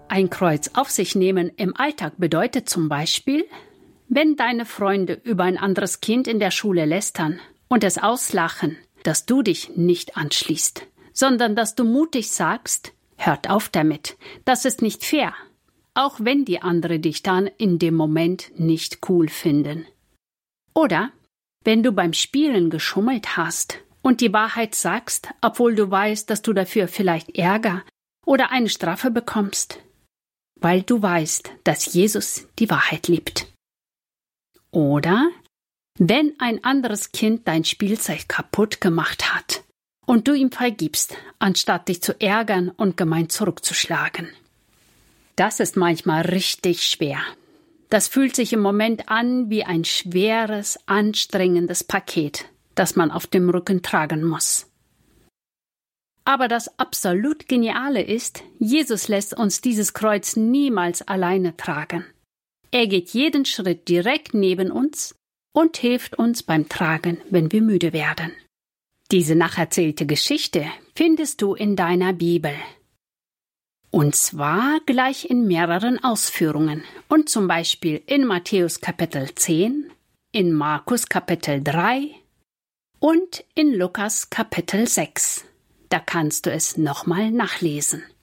Ein Kreuz auf sich nehmen im Alltag bedeutet zum Beispiel, wenn deine Freunde über ein anderes Kind in der Schule lästern und es auslachen, dass du dich nicht anschließt, sondern dass du mutig sagst, hört auf damit, das ist nicht fair, auch wenn die anderen dich dann in dem Moment nicht cool finden. Oder wenn du beim Spielen geschummelt hast und die Wahrheit sagst, obwohl du weißt, dass du dafür vielleicht Ärger oder eine Strafe bekommst, weil du weißt, dass Jesus die Wahrheit liebt. Oder wenn ein anderes Kind dein Spielzeug kaputt gemacht hat und du ihm vergibst, anstatt dich zu ärgern und gemein zurückzuschlagen. Das ist manchmal richtig schwer. Das fühlt sich im Moment an wie ein schweres, anstrengendes Paket, das man auf dem Rücken tragen muss. Aber das absolut Geniale ist, Jesus lässt uns dieses Kreuz niemals alleine tragen. Er geht jeden Schritt direkt neben uns und hilft uns beim Tragen, wenn wir müde werden. Diese nacherzählte Geschichte findest du in deiner Bibel. Und zwar gleich in mehreren Ausführungen. Und zum Beispiel in Matthäus Kapitel 10, in Markus Kapitel 3 und in Lukas Kapitel 6. Da kannst du es nochmal nachlesen.